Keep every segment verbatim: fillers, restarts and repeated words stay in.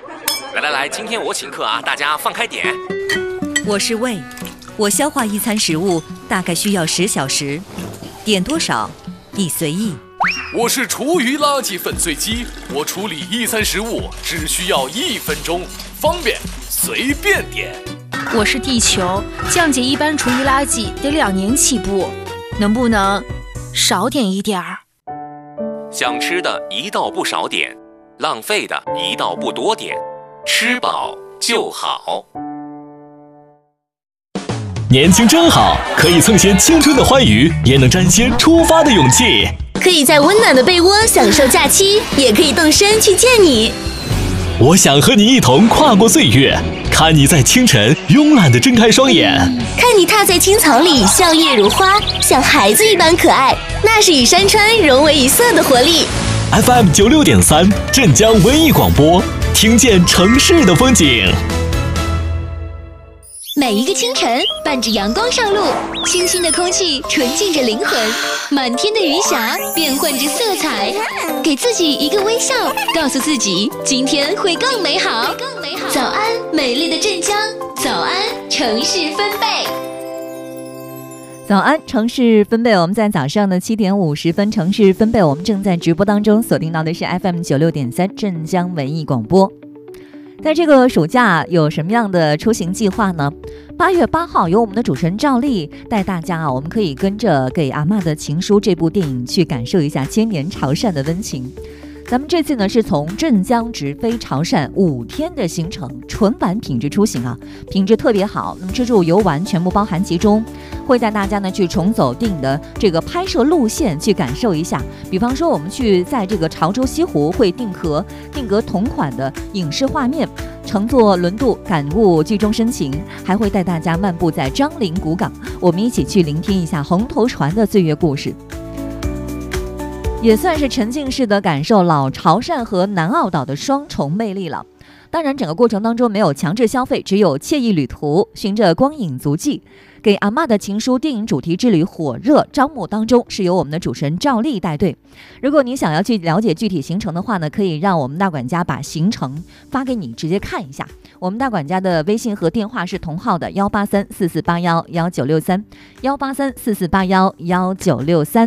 来来来，今天我请客啊，大家放开点。 我是魏，我消化一餐食物大概需要十小时，点多少亦随意。 我是厨余垃圾粉碎机，我处理一餐食物只需要一分钟，方便随便点。 我是地球，降解一般厨余垃圾得两年起步，能不能少点一点儿？ 想吃的一道不少点，浪费的一道不多点，吃饱就好。 年轻真好，可以蹭些青春的欢愉，也能沾些出发的勇气。 可以在温暖的被窝享受假期，也可以动身去见你。 我想和你一同跨过岁月，看你在清晨慵懒地睁开双眼， 看你踏在青草里笑靥如花，像孩子一般可爱，那是与山川融为一色的活力。 F M 九六点三，镇江文艺广播，听见城市的风景。 每一个清晨，伴着阳光上路，清新的空气纯净着灵魂，满天的云霞变换着色彩。给自己一个微笑，告诉自己今天会更美好。早安，美丽的镇江；早安，城市分贝。 早安，城市分贝，我们在早上的七点五十分，城市分贝，我们正在直播当中，锁定到的是 F M 九六点三镇江文艺广播。在这个暑假有什么样的出行计划呢？八月八号由我们的主持人赵丽带大家啊，我们可以跟着《给阿嬷的情书》这部电影去感受一下千年潮汕的温情。咱们这次呢是从镇江直飞潮汕五天的行程，纯玩品质出行啊，品质特别好。那么吃住游玩全部包含其中，会带大家呢去重走电影的这个拍摄路线，去感受一下。比方说我们去在这个潮州西湖会定格定格同款的影视画面，乘坐轮渡感悟剧中深情，还会带大家漫步在樟林古港，我们一起去聆听一下红头船的岁月故事。也算是沉浸式的感受老潮汕和南澳岛的双重魅力了。当然整个过程当中没有强制消费，只有惬意旅途，循着光影足迹。给阿嬷的情书电影主题之旅火热招募当中，是由我们的主持人赵丽带队。如果你想要去了解具体行程的话呢，可以让我们大管家把行程发给你直接看一下。我们大管家的微信和电话是同号的幺八三四四八幺幺九六三幺八三四四八幺幺九六三。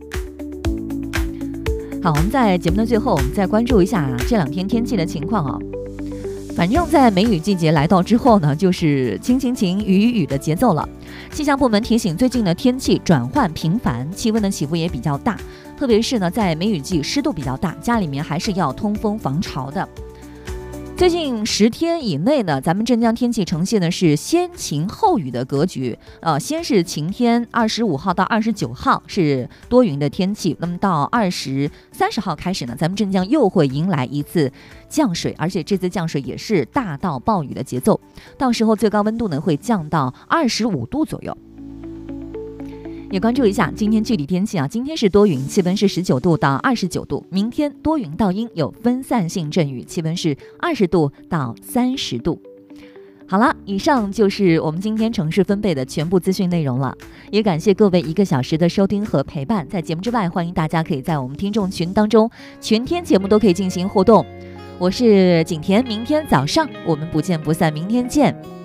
好，我们在节目的最后，我们再关注一下这两天天气的情况啊。反正在梅雨季节来到之后呢，就是晴晴晴雨雨雨的节奏了。气象部门提醒，最近的天气转换频繁，气温的起伏也比较大，特别是呢在梅雨季湿度比较大，家里面还是要通风防潮的。最近十天以内呢，咱们镇江天气呈现的是先晴后雨的格局。呃，先是晴天，二十五号到二十九号是多云的天气。那么到二十三十号开始呢，咱们镇江又会迎来一次降水，而且这次降水也是大到暴雨的节奏。到时候最高温度呢会降到二十五度左右。也关注一下今天具体天气啊，今天是多云，气温是十九度到二十九度；明天多云到阴，有分散性阵雨，气温是二十度到三十度。好了，以上就是我们今天城市分贝的全部资讯内容了，也感谢各位一个小时的收听和陪伴。在节目之外，欢迎大家可以在我们听众群当中，全天节目都可以进行互动。我是景甜，明天早上我们不见不散，明天见。